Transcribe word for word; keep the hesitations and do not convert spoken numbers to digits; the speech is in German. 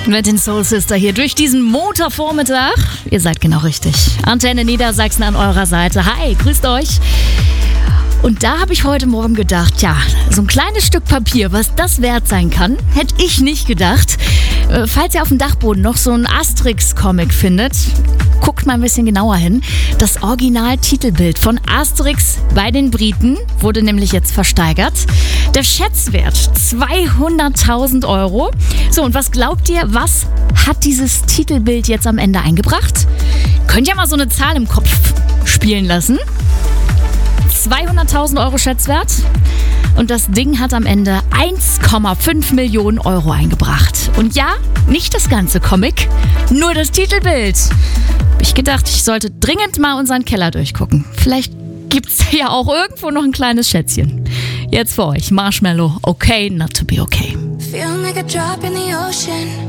Mit den Soul Sister hier durch diesen Montagvormittag. Ihr seid genau richtig. Antenne Niedersachsen an eurer Seite. Hi, grüßt euch. Und da habe ich heute Morgen gedacht, ja, so ein kleines Stück Papier, was das wert sein kann, hätte ich nicht gedacht. Äh, falls ihr auf dem Dachboden noch so einen Asterix-Comic findet, guckt mal ein bisschen genauer hin. Das Original-Titelbild von Asterix bei den Briten wurde nämlich jetzt versteigert. Der Schätzwert zweihunderttausend Euro. So, und was glaubt ihr, was hat dieses Titelbild jetzt am Ende eingebracht? Könnt ihr mal so eine Zahl im Kopf spielen lassen? zweihunderttausend Euro Schätzwert. Und das Ding hat am Ende eins Komma fünf Millionen Euro eingebracht. Und ja, nicht das ganze Comic, nur das Titelbild. Hab ich gedacht, ich sollte dringend mal unseren Keller durchgucken. Vielleicht gibt's ja auch irgendwo noch ein kleines Schätzchen. Jetzt für euch Marshmello, Okay Not to Be Okay. Feeling like a drop in the ocean.